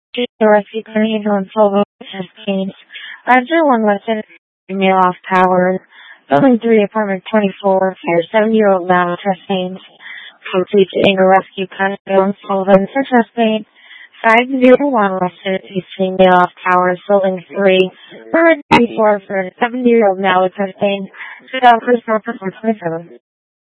Rescue Tornado and Silver Cascades. Roger 1 Western Mail off Towers. Building 3, Apartment 24, for 7-year-old male sustained. Complete Anger Rescue Tornado and Sullivan sustained. 501 Western East Mail off Towers. Building 3, Apartment 24, for 7-year-old male sustained. 2004 for 27.